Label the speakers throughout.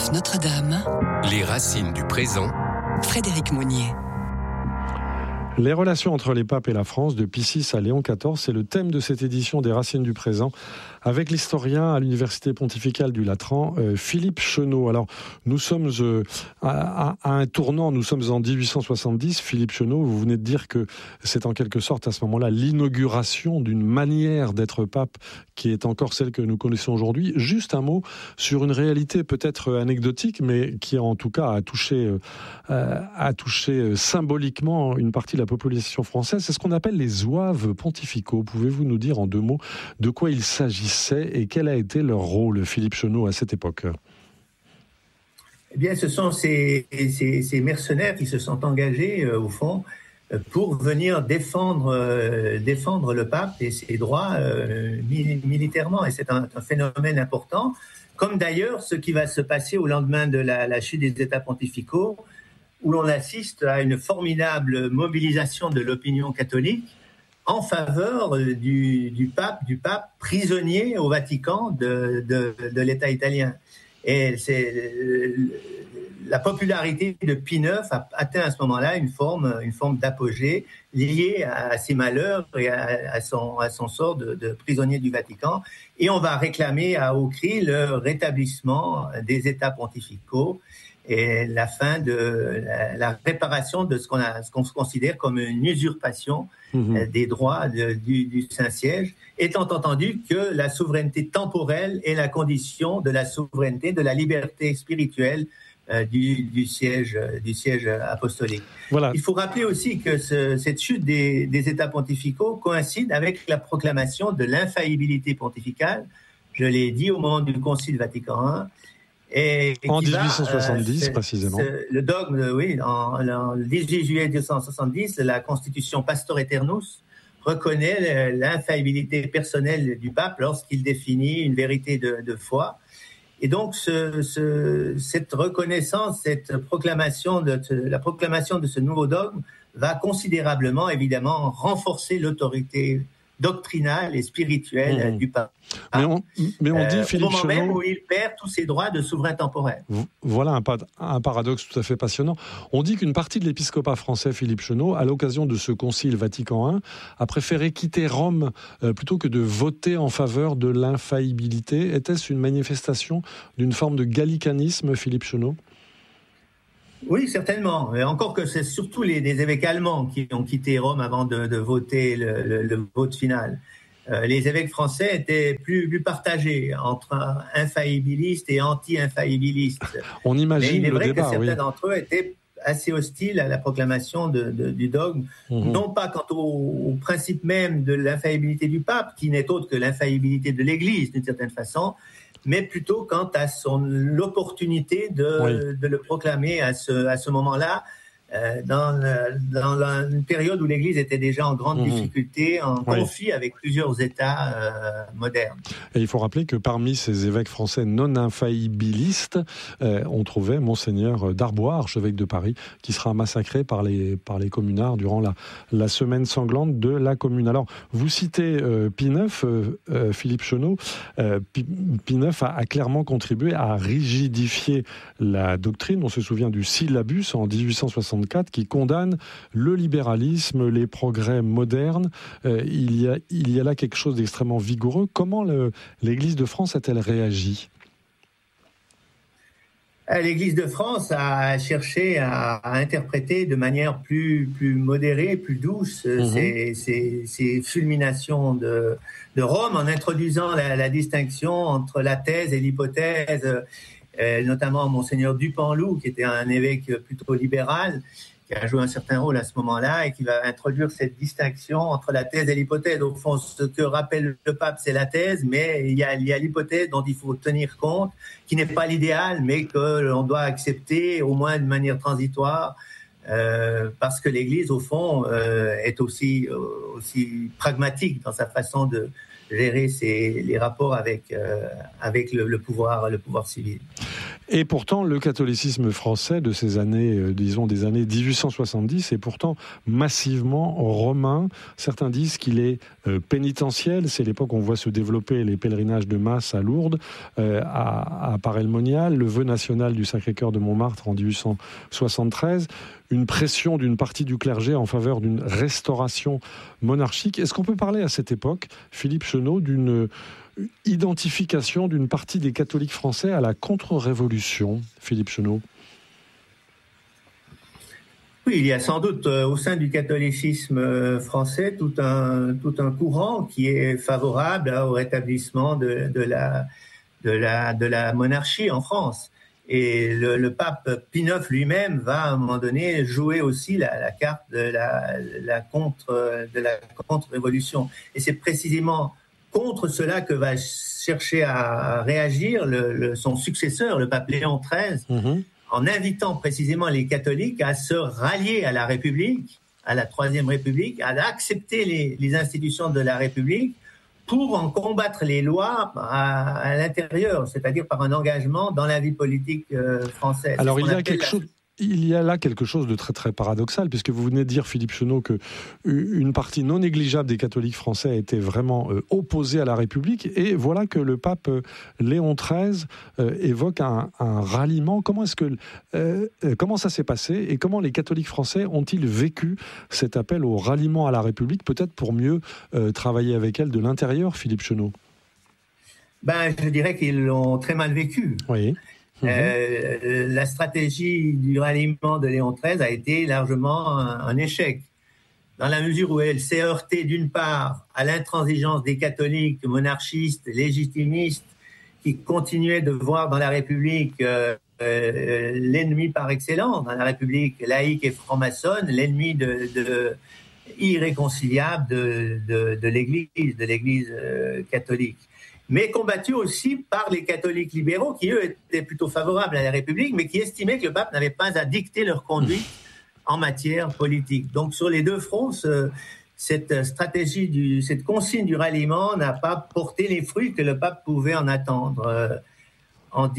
Speaker 1: France Notre-Dame.
Speaker 2: Les racines du présent.
Speaker 1: Frédéric Mounier.
Speaker 3: Les relations entre les papes et la France, de Pie VI à Léon XIV, c'est le thème de cette édition des Racines du présent, avec l'historien à l'Université pontificale du Latran, Philippe Chenot. Alors, nous sommes à un tournant, nous sommes en 1870. Philippe Chenot, vous venez de dire que c'est en quelque sorte à ce moment-là l'inauguration d'une manière d'être pape qui est encore celle que nous connaissons aujourd'hui. Juste un mot sur une réalité peut-être anecdotique, mais qui en tout cas a touché symboliquement une partie de la population française. C'est ce qu'on appelle les zouaves pontificaux. Pouvez-vous nous dire en deux mots de quoi il s'agissait et quel a été leur rôle, Philippe Chenot, à cette époque ?
Speaker 4: Eh bien, ce sont ces mercenaires qui se sont engagés, au fond, pour venir défendre le pape et ses droits militairement. Et c'est un phénomène important, comme d'ailleurs ce qui va se passer au lendemain de la chute des États pontificaux, où l'on assiste à une formidable mobilisation de l'opinion catholique en faveur du pape prisonnier au Vatican de l'État italien. Et la popularité de Pie IX a atteint à ce moment-là une forme d'apogée liée à ses malheurs et à son sort de prisonnier du Vatican. Et on va réclamer à haut cri le rétablissement des États pontificaux et la fin de la réparation de ce qu'on considère comme une usurpation des droits du Saint-Siège, étant entendu que la souveraineté temporelle est la condition de la souveraineté, de la liberté spirituelle du siège apostolique. Voilà. Il faut rappeler aussi que cette chute des États pontificaux coïncide avec la proclamation de l'infaillibilité pontificale, je l'ai dit, au moment du Concile Vatican I, et
Speaker 3: en 1870, précisément.
Speaker 4: Le dogme, oui, le 18 juillet 1870, la Constitution Pastor Aeternus reconnaît l'infaillibilité personnelle du pape lorsqu'il définit une vérité de foi. Et donc, cette reconnaissance, la proclamation de ce nouveau dogme va considérablement, évidemment, renforcer l'autorité doctrinale et spirituelle du pape.
Speaker 3: Mais on dit, Philippe
Speaker 4: au moment
Speaker 3: Chenot,
Speaker 4: même où il perd tous ses droits de souverain temporel.
Speaker 3: Voilà un paradoxe tout à fait passionnant. On dit qu'une partie de l'épiscopat français, Philippe Chenot, à l'occasion de ce concile Vatican I, a préféré quitter Rome plutôt que de voter en faveur de l'infaillibilité. Était-ce une manifestation d'une forme de gallicanisme, Philippe Chenot ?
Speaker 4: Oui, certainement. Et encore que c'est surtout des évêques allemands qui ont quitté Rome avant de voter le vote final. Les évêques français étaient plus partagés entre infaillibilistes et anti-infaillibilistes.
Speaker 3: On imagine le débat, oui.
Speaker 4: Mais il est vrai que certains d'entre eux étaient assez hostiles à la proclamation du dogme, non pas quant au principe même de l'infaillibilité du pape, qui n'est autre que l'infaillibilité de l'Église, d'une certaine façon, mais plutôt quant à l'opportunité de le proclamer à ce moment-là, dans une période où l'Église était déjà en grande difficulté, en conflit avec plusieurs États modernes.
Speaker 3: Et il faut rappeler que parmi ces évêques français non infaillibilistes, on trouvait Monseigneur Darbois, archevêque de Paris, qui sera massacré par les communards durant la semaine sanglante de la Commune. Alors, vous citez Pie IX, Philippe Chenot. Pie IX a clairement contribué à rigidifier la doctrine. On se souvient du syllabus en 1864 qui condamne le libéralisme, les progrès modernes. Il y a là quelque chose d'extrêmement vigoureux. Comment l'Église de France a-t-elle réagi ?
Speaker 4: L'Église de France a cherché à interpréter de manière plus modérée, plus douce ces fulminations de Rome, en introduisant la distinction entre la thèse et l'hypothèse, notamment Monseigneur Dupanloup, qui était un évêque plutôt libéral, qui a joué un certain rôle à ce moment-là et qui va introduire cette distinction entre la thèse et l'hypothèse. Au fond, ce que rappelle le pape, c'est la thèse, mais il y a l'hypothèse dont il faut tenir compte, qui n'est pas l'idéal, mais que l'on doit accepter au moins de manière transitoire, parce que l'Église, au fond, est aussi pragmatique dans sa façon de gérer les rapports avec le pouvoir civil.
Speaker 3: Et pourtant, le catholicisme français de ces années, disons des années 1870, est pourtant massivement romain. Certains disent qu'il est pénitentiel. C'est l'époque où on voit se développer les pèlerinages de masse à Lourdes, à Paray-le-Monial, le vœu national du Sacré-Cœur de Montmartre en 1873, une pression d'une partie du clergé en faveur d'une restauration monarchique. Est-ce qu'on peut parler à cette époque, Philippe Chenot, d'une identification d'une partie des catholiques français à la contre-révolution, Philippe Chenot?
Speaker 4: Oui, il y a sans doute au sein du catholicisme français tout un courant qui est favorable au rétablissement de la monarchie en France. Et le pape Pie IX lui-même va à un moment donné jouer aussi la carte de la contre-révolution. Et c'est précisément contre cela que va chercher à réagir son successeur, le pape Léon XIII, en invitant précisément les catholiques à se rallier à la République, à la Troisième République, à accepter les institutions de la République pour en combattre les lois à l'intérieur, c'est-à-dire par un engagement dans la vie politique française.
Speaker 3: Alors il y a là quelque chose de très très paradoxal, puisque vous venez de dire, Philippe Chenot, qu'une partie non négligeable des catholiques français a été vraiment opposée à la République, et voilà que le pape Léon XIII évoque un ralliement. Comment ça s'est passé, et comment les catholiques français ont-ils vécu cet appel au ralliement à la République, peut-être pour mieux travailler avec elle de l'intérieur, Philippe Chenot?
Speaker 4: Je dirais qu'ils l'ont très mal vécu.
Speaker 3: Oui.
Speaker 4: La stratégie du ralliement de Léon XIII a été largement un échec, dans la mesure où elle s'est heurtée d'une part à l'intransigeance des catholiques monarchistes, légitimistes, qui continuaient de voir dans la République l'ennemi par excellence, dans la République laïque et franc-maçonne, l'ennemi irréconciliable de l'Église catholique. Mais combattu aussi par les catholiques libéraux qui, eux, étaient plutôt favorables à la République, mais qui estimaient que le pape n'avait pas à dicter leur conduite en matière politique. Donc, sur les deux fronts, cette stratégie, cette consigne du ralliement n'a pas porté les fruits que le pape pouvait en attendre en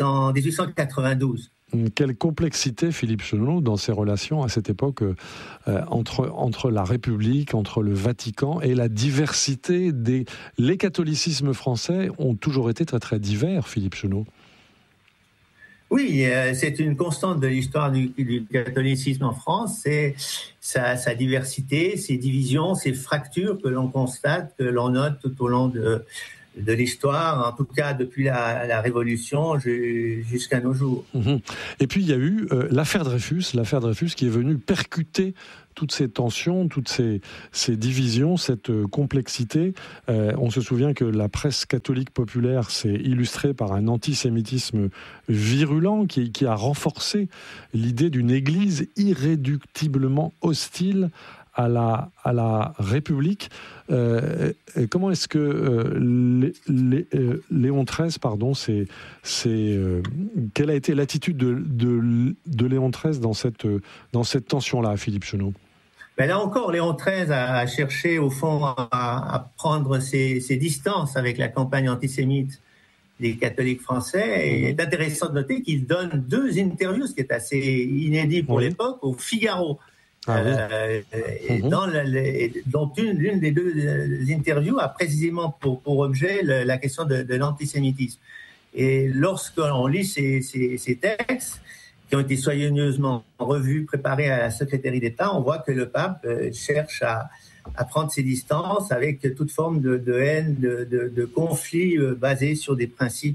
Speaker 4: 1892.
Speaker 3: Quelle complexité, Philippe Chenot, dans ses relations à cette époque entre la République, entre le Vatican et la diversité Les catholicismes français ont toujours été très très divers, Philippe Chenot.
Speaker 4: Oui, c'est une constante de l'histoire du catholicisme en France, c'est sa diversité, ses divisions, ses fractures que l'on constate, que l'on note tout au long de l'histoire, en tout cas depuis la Révolution jusqu'à nos jours.
Speaker 3: Et puis il y a eu l'affaire Dreyfus qui est venue percuter toutes ces tensions, toutes ces divisions, cette complexité. On se souvient que la presse catholique populaire s'est illustrée par un antisémitisme virulent qui a renforcé l'idée d'une Église irréductiblement hostile à la République. Comment est-ce que Léon XIII, quelle a été l'attitude de Léon XIII dans cette tension-là, Philippe Chenot?
Speaker 4: Là encore, Léon XIII a cherché, au fond, à prendre ses distances avec la campagne antisémite des catholiques français. Et il est intéressant de noter qu'il donne 2 interviews, ce qui est assez inédit pour l'époque, au Figaro. Dont l'une des 2 interviews a précisément pour objet la question de l'antisémitisme. Et lorsqu'on lit ces textes, qui ont été soigneusement revus, préparés à la secrétaire d'État, on voit que le pape cherche à prendre ses distances avec toute forme de haine, de conflits basés sur des principes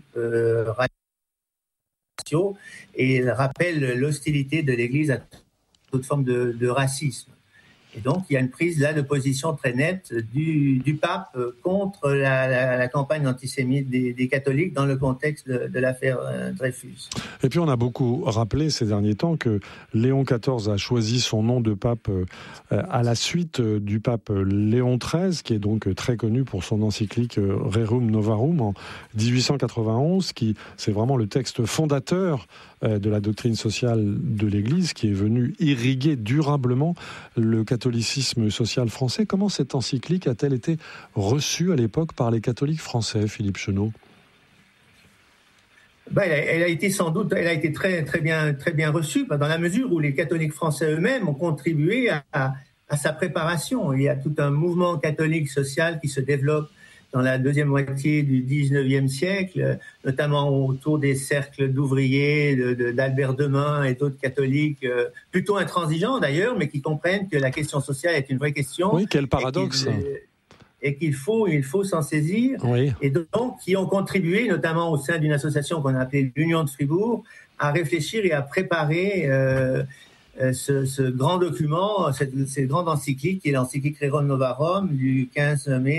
Speaker 4: raciaux, et il rappelle l'hostilité de l'Église à toute forme de racisme. Et donc, il y a une prise là de position très nette du pape contre la campagne antisémite des catholiques dans le contexte de l'affaire Dreyfus.
Speaker 3: Et puis, on a beaucoup rappelé ces derniers temps que Léon XIV a choisi son nom de pape à la suite du pape Léon XIII, qui est donc très connu pour son encyclique Rerum Novarum en 1891, qui c'est vraiment le texte fondateur de la doctrine sociale de l'Église, qui est venu irriguer durablement le catholicisme social français. Comment cette encyclique a-t-elle été reçue à l'époque par les catholiques français, Philippe Chenot?
Speaker 4: Elle a été très bien reçue, dans la mesure où les catholiques français eux-mêmes ont contribué à sa préparation. Il y a tout un mouvement catholique social qui se développe dans la deuxième moitié du 19e siècle, notamment autour des cercles d'ouvriers, d'Albert Demain et d'autres catholiques, plutôt intransigeants d'ailleurs, mais qui comprennent que la question sociale est une vraie question.
Speaker 3: Oui, quel paradoxe.
Speaker 4: Et qu'il faut s'en saisir.
Speaker 3: Oui.
Speaker 4: Et donc, qui ont contribué, notamment au sein d'une association qu'on a appelée l'Union de Fribourg, à réfléchir et à préparer ce grand document, cette grande encyclique, qui est l'encyclique Rerum Novarum du 15 mai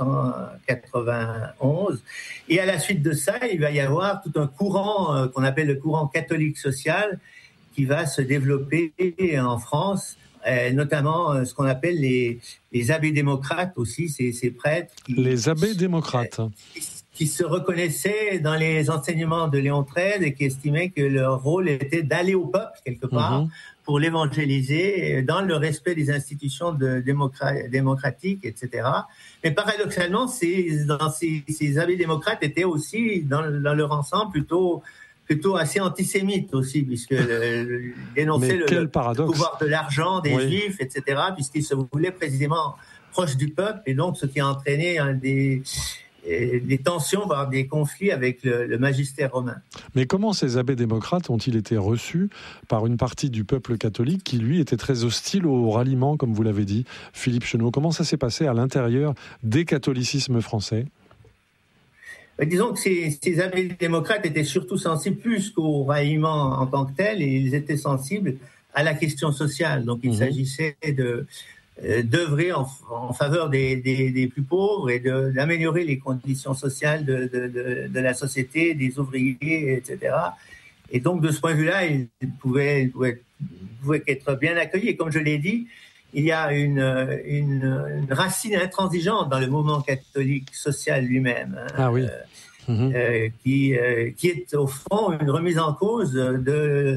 Speaker 4: 1891. Et à la suite de ça, il va y avoir tout un courant qu'on appelle le courant catholique social qui va se développer en France, notamment ce qu'on appelle les abbés démocrates aussi, ces prêtres.
Speaker 3: Les abbés démocrates.
Speaker 4: Qui se reconnaissaient dans les enseignements de Léon XIII et qui estimaient que leur rôle était d'aller au peuple, quelque part, pour l'évangéliser dans le respect des institutions démocratiques, etc. Mais paradoxalement, ces abbés démocrates étaient aussi, dans leur ensemble, plutôt assez antisémites aussi, puisque dénonçaient le pouvoir de l'argent des Juifs, etc., puisqu'ils se voulaient précisément proches du peuple, et donc ce qui a entraîné des tensions, voire des conflits avec le magistère romain.
Speaker 3: Mais comment ces abbés démocrates ont-ils été reçus par une partie du peuple catholique qui, lui, était très hostile au ralliement, comme vous l'avez dit, Philippe Chenot? Comment ça s'est passé à l'intérieur des catholicismes français?
Speaker 4: Disons que ces abbés démocrates étaient surtout sensibles plus qu'au ralliement en tant que tel, et ils étaient sensibles à la question sociale. Donc il s'agissait d'œuvrer en faveur des plus pauvres et d'améliorer les conditions sociales de la société, des ouvriers, etc. Et donc, de ce point de vue-là, ils pouvaient être bien accueillis. Et comme je l'ai dit, il y a une racine intransigeante dans le mouvement catholique social lui-même.
Speaker 3: Ah oui.
Speaker 4: Qui est au fond une remise en cause de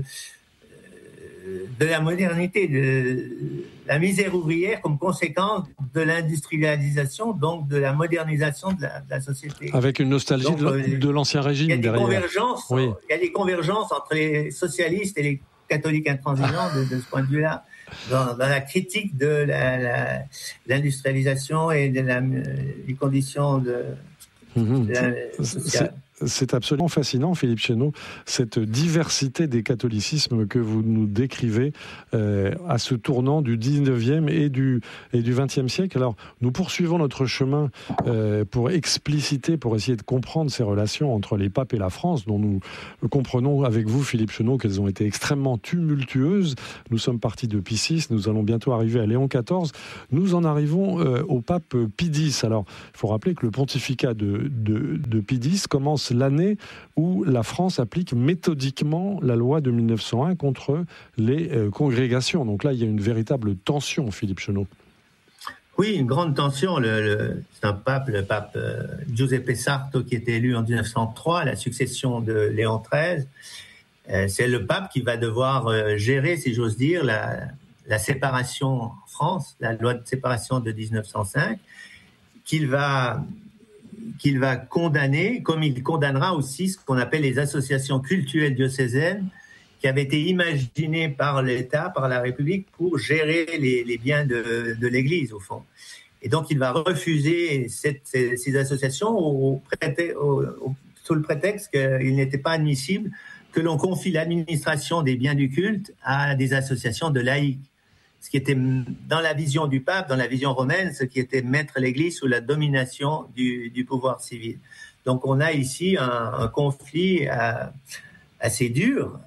Speaker 4: la modernité, de la misère ouvrière comme conséquence de l'industrialisation, donc de la modernisation de la société.
Speaker 3: Avec une nostalgie de l'ancien régime derrière.
Speaker 4: Il y a des convergences entre les socialistes et les catholiques intransigeants de ce point de vue-là, dans la critique de l'industrialisation et des conditions sociales.
Speaker 3: C'est absolument fascinant, Philippe Chenot, cette diversité des catholicismes que vous nous décrivez à ce tournant du 19e et du 20e siècle. Alors, nous poursuivons notre chemin pour expliciter, pour essayer de comprendre ces relations entre les papes et la France, dont nous comprenons avec vous, Philippe Chenot, qu'elles ont été extrêmement tumultueuses. Nous sommes partis de Pie VI, nous allons bientôt arriver à Léon XIV. Nous en arrivons au pape Pie X. Alors, il faut rappeler que le pontificat de Pie X commence l'année où la France applique méthodiquement la loi de 1901 contre les congrégations. Donc là, il y a une véritable tension, Philippe Chenot.
Speaker 4: Oui, une grande tension. C'est le pape Giuseppe Sarto, qui était élu en 1903 à la succession de Léon XIII. C'est le pape qui va devoir gérer, si j'ose dire, la séparation en France, la loi de séparation de 1905, qu'il va condamner, comme il condamnera aussi ce qu'on appelle les associations cultuelles diocésaines, qui avaient été imaginées par l'État, par la République, pour gérer les biens de l'Église, au fond. Et donc, il va refuser ces associations sous le prétexte qu'il n'était pas admissible que l'on confie l'administration des biens du culte à des associations de laïcs. Ce qui était, dans la vision du pape, dans la vision romaine, ce qui était mettre l'Église sous la domination du pouvoir civil. Donc on a ici un conflit assez dur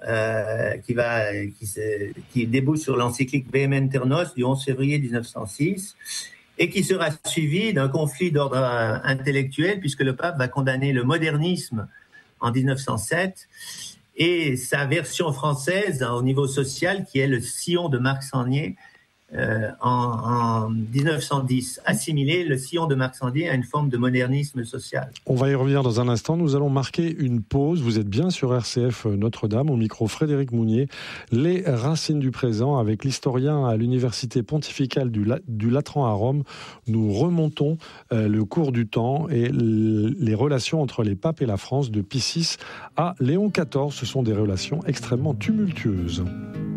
Speaker 4: qui débouche sur l'encyclique Vehementer Nos du 11 février 1906 et qui sera suivi d'un conflit d'ordre intellectuel, puisque le pape va condamner le modernisme en 1907 et sa version française au niveau social, qui est le sillon de Marc Sangnier, en 1910, assimiler le sillon de Marxandier à une forme de modernisme social.
Speaker 3: On va y revenir dans un instant. Nous allons marquer une pause. Vous êtes bien sur RCF Notre-Dame, au micro Frédéric Mounier. Les racines du présent, avec l'historien à l'université pontificale du Latran à Rome. Nous remontons le cours du temps et les relations entre les papes et la France de Pie VI à Léon XIV. Ce sont des relations extrêmement tumultueuses.